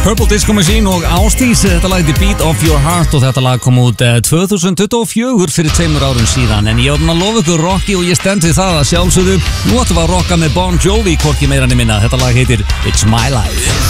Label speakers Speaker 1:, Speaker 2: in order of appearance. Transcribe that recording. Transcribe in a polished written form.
Speaker 1: Purple Disco Machine og Ásdís, þetta lag heitir Beat of Your Heart og þetta lag kom út 2024 fyrir 2 árum síðan. En ég var búinn að lofa ykkur rocki og ég stend við það að sjálfsögðu. Nú ætlum við að rocka með Bon Jovi, hvorki meira en minna. Þetta lag heitir It's My Life.